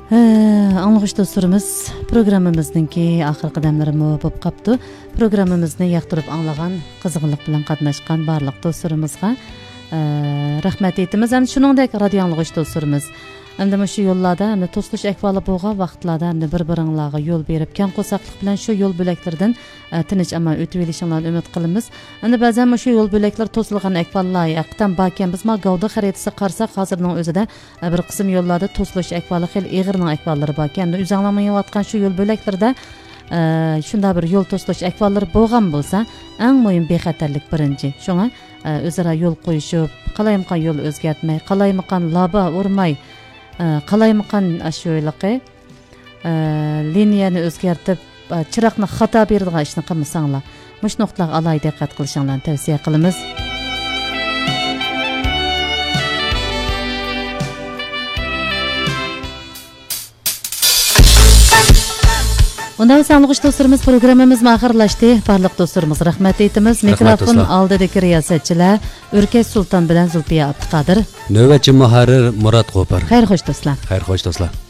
Anlıqış dostlarımız programımızdaki axırqı dəmlərimi bo'lib qapdı. Programımızı yaxtırıb anlağan, qızğınlıq bilan qatnaşqan barlıq dostlarımızga rahmat etimiz. Hem shuningdek radio anlıqış dostlarımız hem şu yollarda hem to'silish ahvoli bo'lgan vaqtlarda hem bir-biringlarga yo'l berib, keng qo'saqlik bilan shu yo'l bo'laklaridan tinch amal o'tib olishinglarni umid qilamiz. Endi ba'zan shu yo'l bo'laklar to'silgan ahvollar yaqdan bakan biz Gavda xaritasi qarsak hozirning o'zida bir qism yo'llarda to'silish ahvoli xil ig'irning ahvollari bor. Endi o'zinglarmayotgan shu yo'l bo'laklarda shunda bir yo'l to'silish ahvollari bo'lgan bo'lsa, eng muhim bexatarlik birinchi. Shunga o'zaro yo'l qo'yishib, qalayimqan yo'l o'zgartmay, qalayimqan laba urmay, qalayimqan ashoyliqi liniyani o'zgartib, chiroqni xato beradigan ishni qilmasanglar, mush nuqtalarga alohida diqqat qilishinglarni tavsiya qilamiz. Ondan sağlıqış dostlarımız programımız mahirlaştı. Barlıq dostlarımız rahmet etimiz. Mikrofon aldidagi riyosatchilar Örkeş Sultan bilan Zulfiya Abduqodir. Növbetçi muharrir Murat Qo'par. Xayr xo'sh do'stlar. Xayr xo'sh do'stlar.